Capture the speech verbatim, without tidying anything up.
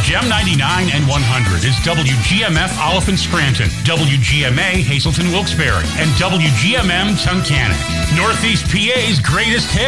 Gem ninety-nine and one hundred is W G M F Oliphant Scranton, W G M A Hazelton Wilkes-Barre, and W G M M Tunkhannock. Northeast P A's greatest hits.